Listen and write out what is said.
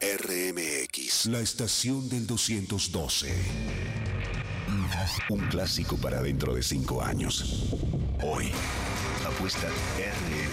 RMX, la estación del 212. Un clásico para dentro de 5 años. Hoy, apuesta